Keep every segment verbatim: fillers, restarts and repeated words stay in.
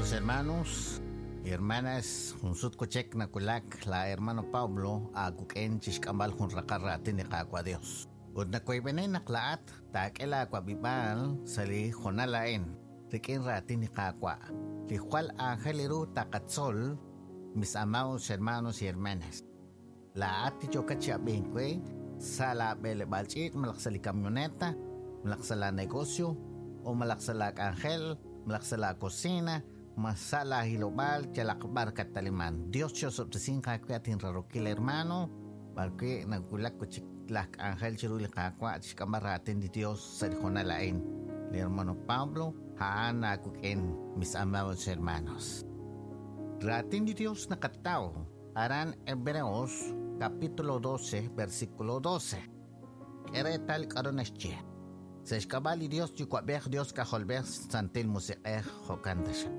Amados hermanos y hermanas, Junsut Kochek Nakulak, la hermano Pablo, a Kuken Chishkambal Junrakarra Tinikakwa Dios. Udnakwebenen naklaat, takela kwabibal, sali Jonalaen, Tikinra Tinikakwa, Tijual Angeliru Takatzol, mis amados hermanos y hermanas. La ati chokacha benque, sala bele balchit, malaksali camioneta, malaksala negocio, o malaksala angel, malaksala cocina, masala hilobal, chalakbar kataliman. Dios yo sobresin kakwatin rarokil hermano, porque nagulak kuchiklak angel chiruli kakwa, chikamaratin di Dios sarijona lain. El hermano Pablo, haana kuken, mis amados hermanos. Ratin di Dios nakatao, harán Hebreos, capítulo doce, versículo doce. Kere tal karonesche. Se escabali Dios yukwabeh Dios kaholbeh santil museeh hokandasha.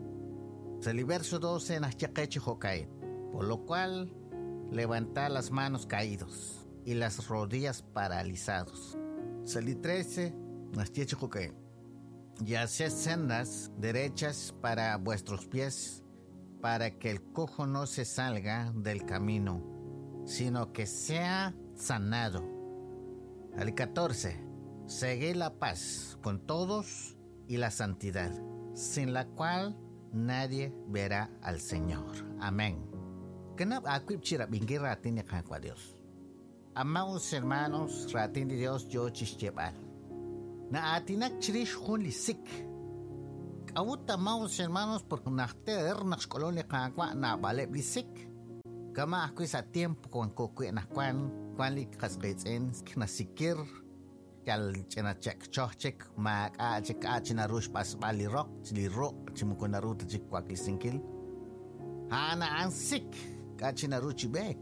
El verso doce naschakechi hokai, por lo cual levanta las manos caídos y las rodillas paralizados. El trece naschakechi hokai, y haced sendas derechas para vuestros pies, para que el cojo no se salga del camino, sino que sea sanado. El catorce, seguid la paz con todos y la santidad, sin la cual nadie verá al Señor. Amén. Kenap akwip chira bingi ratin ni kakwa Dios. Amados hermanos, ratin di Dios yo chischebal. Na atinak chirish hun lisik. Awut amados hermanos por nakter nakskolo ni kakwa na bale lisik. Kama ako'y sa tiempo kung kukuy na kwan, kwan li kasbetsin, nasikir, kal chinachek chochek, mag-aachek achinarush pas bali rock, chiliro, chimuko naruto chik kwakisingkil. Hana ang sik, kachinaruchi bek.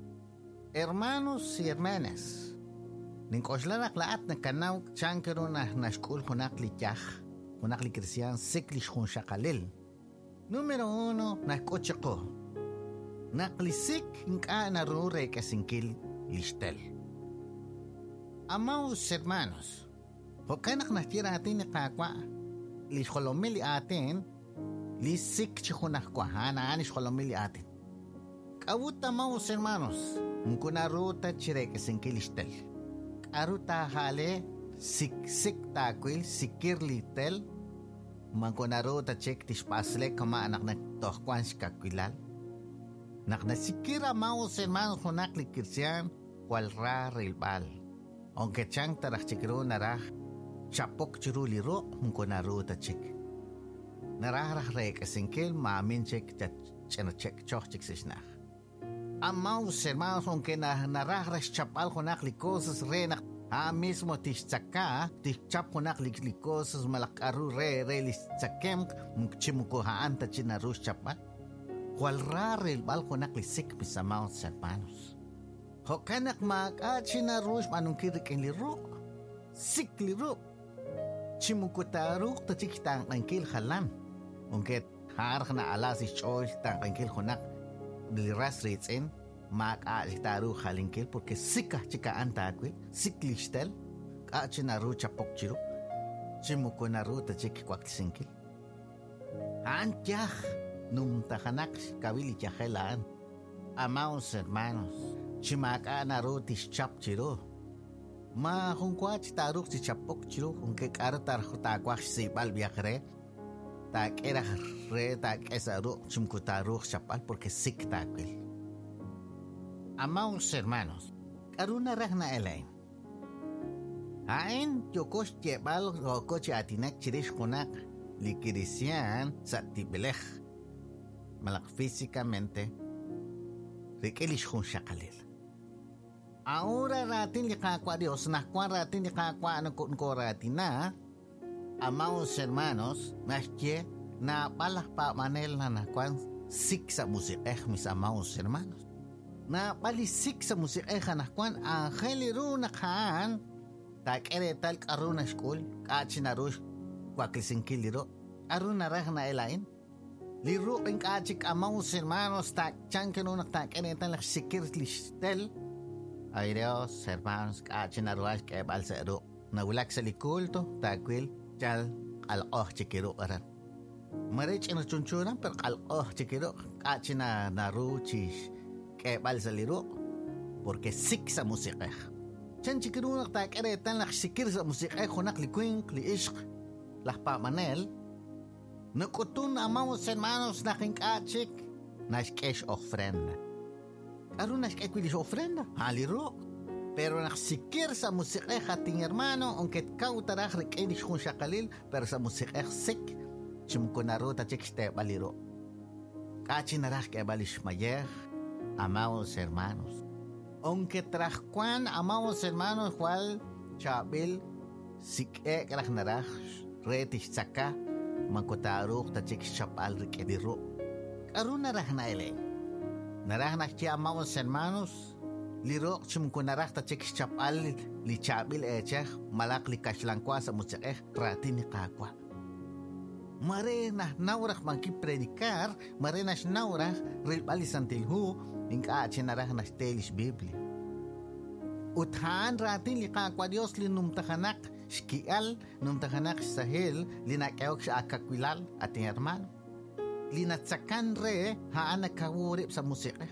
Hermanos y hermanas, ninkoslarak laat na kanaw chankero na nashkul kunak li tiyah, kunak li kristiyan, siklish kun shakalil. Numero uno, nakoche ko. Naklisik inka narure kasingkil listel. Amados hermanos, hokanak natira atin ni kakwa, liskolomili atin, lisik chikunak kwa, hana anis kolomili atin. Kawut amados hermanos, mkunaruta chire kasingkil listel. Karuta hale, sik sik takwil, sikir litel, mkunaruta chek tishpasle kama anak na tohkwan shikakwilal. Naknasikira amados hermanos honakli kirsian cual ra rilbal. Aunque chang tarak chikiro narah chapok chiruli ro mkonaru ta chik. Narah rah re kasingkil maamin chik chena chek choch chik sisnach. Amados hermanos aunque na narah rah chapal honakli cosas re nak ha mismo tichaka tichap honakli cosas malakaru re re lichakem mchimuko haan ta chinarush chapal. Cual raro el balco naklisik mis amados hermanos. Hokanak mag-achina rush manungkirik en liro. Sik liro. Chimukutaruk ta chikitang tangkil halan. Ungket hark na alas ichoy tang tangkil honak liras ritsin mag-achitaru halinkil porque sika chika antagwi sik lishtel achina ru chapok chiru. Chimukunaru ta chikikwakisinkil. Antyah num tahanak kawili chahelaan. Amados hermanos, chimaka narutis chap chiro. Ma hunkwach taruk si chapok chiro, unke karatar hutakwach si balbiakre. Tak era re tak esaru chimkutaruk chapal porque sik takwil. Amados hermanos, karuna rehna elain. Hain yokosh jebal rokoch atinak chirish kunak likirisian sa tibelech. Malak físicamente, requelish hun shakalil. Ahora ratin li kakwa Dios, nakwa ratin li kakwa anakun ko ratina, amados hermanos, nasye na palah pa manel na nakwan sik sa musikeh mis amados hermanos. Na palisik sa musikeh nakwan angeliru nakhaan, tak ere tal karuna school, kachinarush, kwakisinkiliro, aruna rehna elain. Liro ang kachik amados hermanos tak chanke no naktak enetan lak sikir listel. Ay Dios hermanos kachin arwas kay balsero. Nawulak sa likulto takwil chal al oh chikiro aran. Marich ina chunchuran per qalqoh chikiro kachina naruchis que balsaliro porque sik sa musiqej. Chan chikiruna ta keretan la sikir sa musiqej honak likwin li ishq la pa manel. Nukutun amamos hermanos na kinkachik nashkesh ofrenda. Arun nashkekwilis ofrenda haliro. Pero naksikir sa musiqej ating hermano aunque kautaraj rikedish hun shakalil pero sa musiqej sik chimkunaro ta chikste baliro. Kachinaraj que balish mayer, amados hermanos. Aunque trascuan, amados hermanos, cual chabil sik'e kraj naraj retish tzaka mankotaruk ta chik chapal rikediro. Karu naraj na ele. Naraj na chi amados hermanos. Liro chimkunaraj ta chik chapal li chabil echeh malak li kashlankwa sa musiqej ratini kakwa. Mare na naurah manki predicar, mare nas naurah rilbali santilhu, inka chinarah nas telis Biblia. Uthan ratin li kakwa Dios li numtahanak shkial, numtahanak sahil, li nakeok sa akakwilal ating hermano. Li natsakan re haan nakawurip sa musike.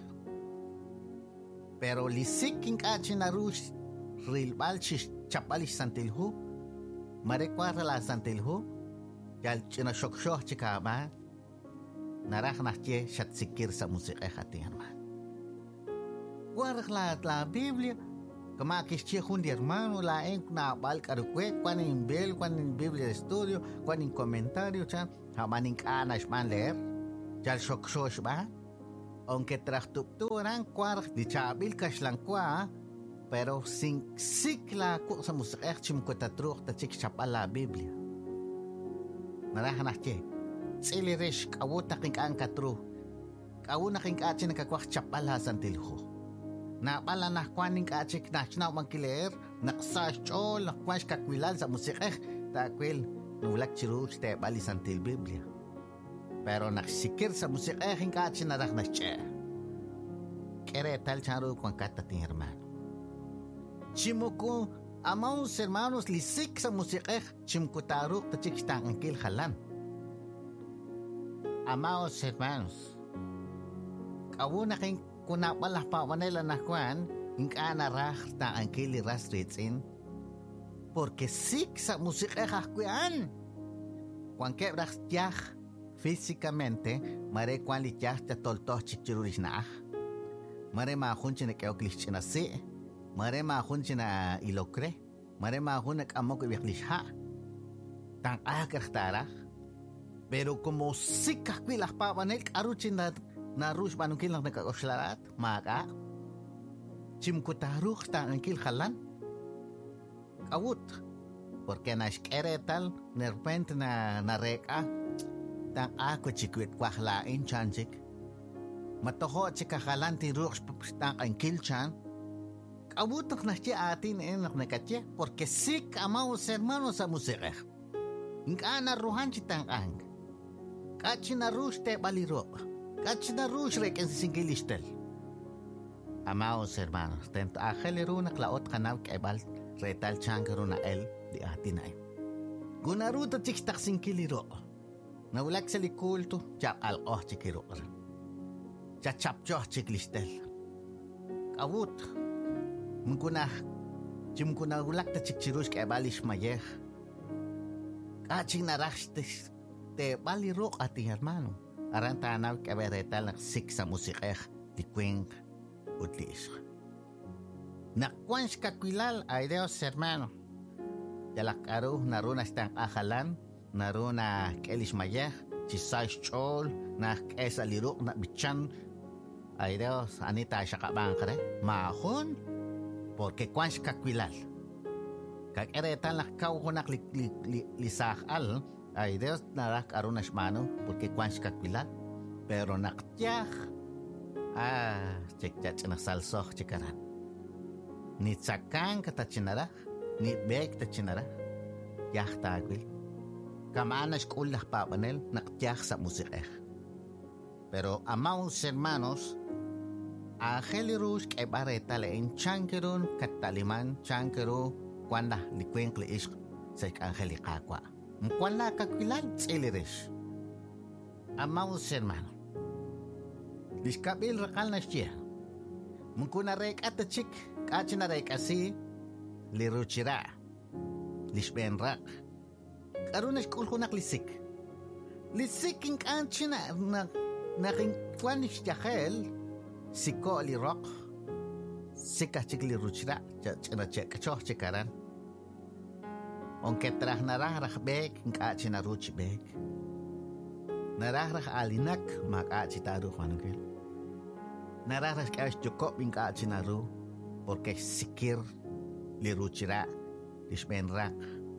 Pero li sik inka chinarush rilbal chapali santilhu, mare kwa rela santilhu, Yal china shokshoh chikaba naraj nachye shatsikir sa musiqej ating hermano. Waraj la la Biblia kama kishche hun hermano la en na bal karukwe kwan in bel kwan in Biblia de estudio kwan in comentario chan hamanin kana shman leer yal shokshoh ba aunque traktupturan kwaraj di chabil kashlankwa pero sin sikla ku sa musiqej chimkotatruq ta chik chapal la Biblia. Narahan nakye. Tsili rish kawut na kinkaan katru. Kawut na kinkatsi na kakwak chapal hasan tilho. Napala na kwaning katsik na chinaw mangkileer. Naksash chol nakwash kakwilal sa musikeh. Takwil nulak chiruch te bali san til Biblia. Pero naksikir sa musikeh kinkatsi na rak na che. Kere tal charo kwan katating hermano. Chimuko amaos hermanos lisik sa musikeh chimkutaruk ta chikstang angkil halan. Amaos hermanos. Kawu na king kunapalah pa wanela na kwan ingka narah ta angkil ras ritsin. Porque sik sa musikeh akwian. Kwan kebrak tiah físicamente mare kwan li tiah ta toltoh chichiruris na ah. Mare mahun chinekeok lischinasi. Mare mahun china ilokre, mare mahun nakamok ibiklisha. Tang akartara. Pero como sikah kwilah pa banel aruchin na narush banungkil lang nakakoslarat, maka chimkutaruk tang angkil halan. Kawut. Porque nashkeretal nerpent na nareka tang ako chikwit kwahlain chanchik. Matoho chikahalan tiruks tang angkil chan. Kabutok na siya atin enak na katya porque sik amaos hermanos sa musiqeh. Inka na ruhan chitang ang. Kachi na rush te baliro. Kachi na rush reken singilistel. Amaos hermanos, tento akheliru na klaot kanaw kaibal retal changaro na el di atin ay. Gunaruto chikstak singiliro. Nawulak sa likulto, chak al-oh chikiro. Chachapchoh chiklistel. Kawut. Mungkuna chimkuna ulak ta chikchirush ke balish mayer. Kaching narash te te balirok ating hermano. Aran tanaw ke beretal nak sik sa musikeh di kwing utlis. Nakwans kakwilal ay Dios hermano. Dalak aru naruna stang ahalan naruna kelish mayer chisay chol na kesa lirok na bichan ay Dios anita siya kabang kare mahon. Porque kwans kakwilal. Kag eretan lah kau honak li, li, li, lisahal ay Dios narak arunas mano porque kwans kakwilal. Pero naktiyak ah cek cek na salsoh cekaran. Ni tsakang kata cinarak, ni beg ta cinarak. Yah tagwil. Kamanas kulah pa panel naktiyak sa musikeh. Pero amaos hermanos Angelirush kay bareta leen chankeron kataliman chankero kwanda likweng kliish sa angeli kakwa. Mkwala kakwilal tsiliris. Amados hermanos, lishkabil rakal na siya. Mungkuna rek at chik, kachina rek asi, liruchira, lishbenrak. Karunas kulkunak lisik. Lisik king kachina na naking kwanish jahel, siko lirok, sika chik liruchira, chana chek choch chikaran. Onke trah narah bek, kachina ruch bek. Narah alinak makachitaru Juanquel. Narah kash jokop bin kachinaru porque sikir liruchira lishbenrak.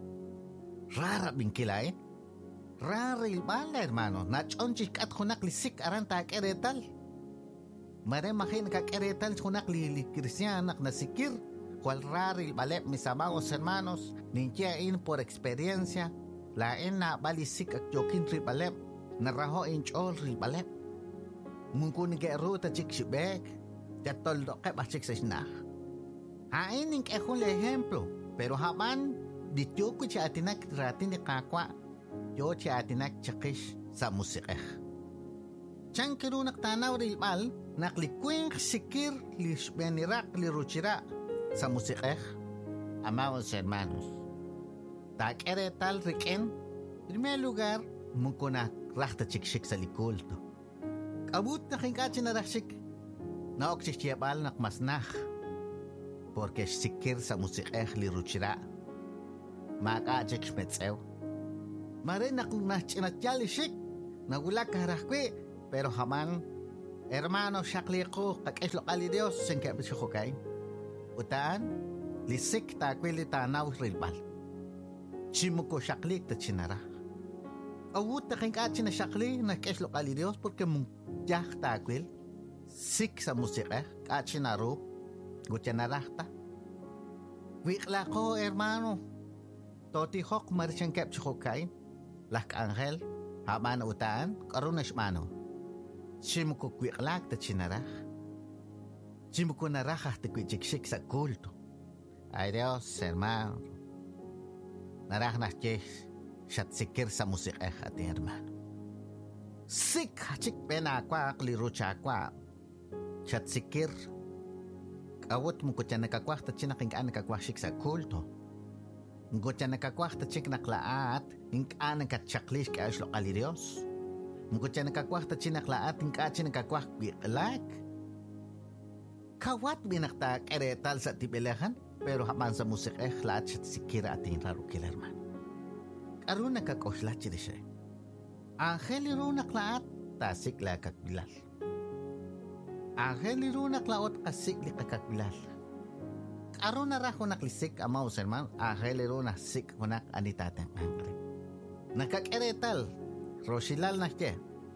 Rara bin kilay. Rara ilbala hermano. Nachonchik at hunak lisik aranta keretal. Mare mahin ka keretal hunak li, li cristianak na sikir. Cual rara ilbalep mis amados hermanos. Ninja in por experiencia. La ena balisik ak jokin ribalep. Naraho inchol ribalep. Mungkun ke ruta chik shibek. Jatol do ke bachik sa snah. Hain ning ke le ejemplo. Pero haban ditioko cha atinak ratin de kakwa. Yo cha atinak chakish sa musikeh. Chan kiru nak tanaw rilbal naklikwing sikir lishbenirak liruchira sa musikeh. Amados hermanos. Tak ere tal riken. Primer lugar mungkuna rahta chikshik sa likulto. Kabut na kingkachin na rashik. Na oksishiyabal nak masnah. Porque sikir sa musikeh liruchira. Makachik shmetsew. Mare nak nachinatyali shik. Nagulak karakwe. Pero haman. Hermano shakliko kakes lokali Dios senkabishukay. Utaan. Lisik takwili tanaw rilbal. Chimuko shaklik ta chinara. Awut na kingkachin na shakli na kakes lokali Dios porque mung jak takwil. Sik sa musikeh. Kachinaro. Gutyanarahta. Wikla ko hermano. Toti hok marisyan kep chukay. Lak angel. Haman utaan. Karunash mano. Simuko kwiklak ta chinarah. Simuko narajah te kwichiksik sa kulto. Ay Dios hermano. Naraj na ches. Shat sikir sa musikeh ati hermano. Sik hachik pena kwa klirucha kwa. Shat sikir. Awot mo ko tiyan nakakwakta china kingkaan nakakwashik sa kulto. Ngo tiyan nakakwakta chik naklaat, ingkaan nakachaklis ka aslo kali Dios. Ngo tiyan nakakwakta china naklaat, ingkaan china nakakwak biklak. Kawat binakta keretal sa tipilehan, pero haman sa musik eh lahat siya sikira ating laro kilerman. Karoon nakakoslat siya siya. Angel iro naklaat, tasik lakak bilal. Angel iro naklaot kasik li kakakbilal. Karo na raho naklisik amaw serman. Angel iro nasik hunak anitatang angre. Nakakeretal. Rosilal na siya.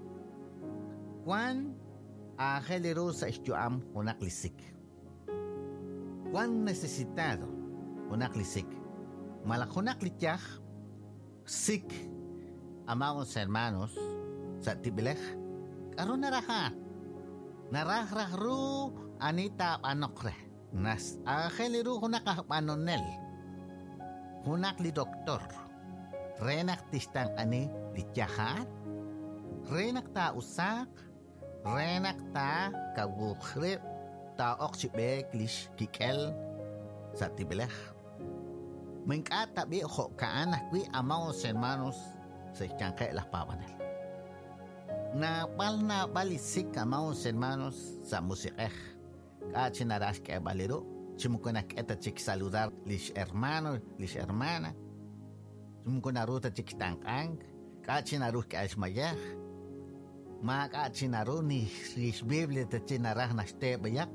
Kwan angel iro sa istyuam hunak lisik. Kwan necesitado hunak lisik. Malakunak lityak. Sik amaw hermanos sa tibilek. Karo na raha. Narahrahru anita panokre. Nas angeliru hunak panonel. Hunak li doktor. Renak tistang ani li tiyahat. Renak ta usak. Renak ta kagukhrip. Ta oksibek lish kikel sa tibileh. Mengkata bi ho kaanak wi amaw hermanos sa ityangkay lah pawanel. Napal na balisik amaw hermanos sa musikeh. Kachinaras que balero. Chumukunak eta chik saludar lis hermano, lis hermana. Chumukunaruta chik tangkang. Kachinaru que asmayah. Ma kachinaru ni lis biblia ta chinarah naste bayak.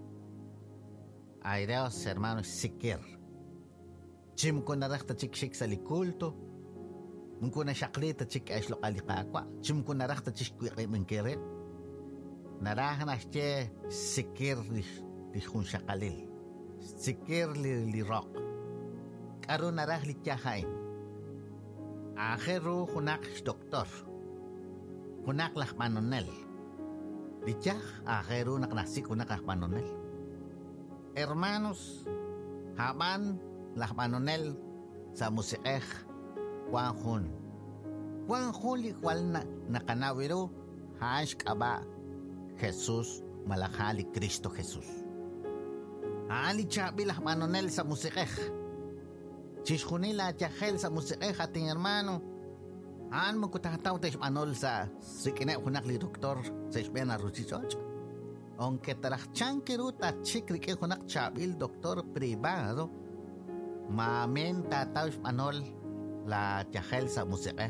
Ay Dios hermanos sikir. Chumukunarah ta chik shik salikulto. Mungkuna shaklita chik aslo kalikakwa. Chumukunarah ta chik kwikay mengkirit. Narahan asche sikir li li hun shakalil. Sikir li li rock. Karo narah li tiyahain. Akhero hunak doktor. Hunak lakmanonel. Li tiyah akhero naknasik hunak lakmanonel. Hermanos, haman lakmanonel sa musikeh wahun. Juan Juli Juan na nakanawiro hash kaba Jesús malakali Cristo Jesús. Ali chabilah manonel sa musikeh. Chishunila chahel sa musikeh ating hermano. Aan mo kutataw tayo manol sa sikine kunakli doktor sa isbena ruchichoch. Aunque tarachchan kiruta chikrike kunak chabil doktor privado. Mamen tataw manol la chahel sa musikeh.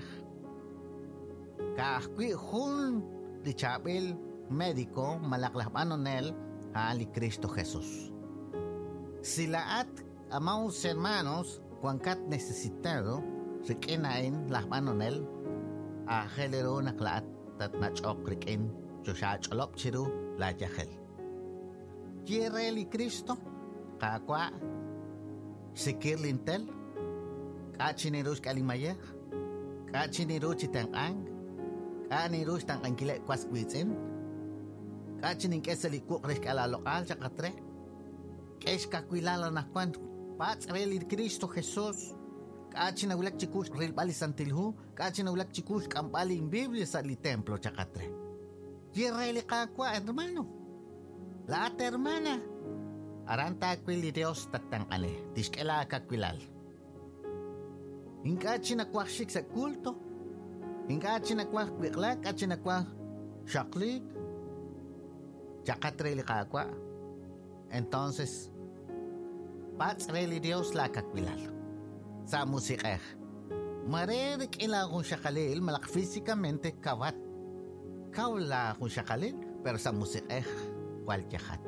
Kahkwi hun di chabil médico malaklah manonel ali Cristo Jesús. Sila at amaos hermanos cuancat necesitado rikinain las manonel a gelero naklaat tat nachok rikin chosach olop chiru la yahel. Kiereli Cristo kakwa sikir lintel kachinirus kalimayeh kachinirus chitang ang kanirus tang angkile kwas kwitzin kachinin keseli kukres kala lokal sa katre kes kakwilala na kwan pats reli Cristo Jesús kachin na ulak chikus ril bali santilhu kachin na ulak chikus kampali in Biblia sa li templo sa katre yereli kakwa hermano lahat hermana aranta kwili Dios tatang ane tiskela kakwilal ingkachin na kwaksik sa kulto ingkachin na kwak biklak kachin na kwak shaklik Chakatre li kakwa. Entonces, pats reli Dios la kakwilal. Sa musikeh. Marerik ila kung siya kalil, malak fizikamente kawat. Kawla kung siya kalil, pero sa musikeh, kwal tiyakat.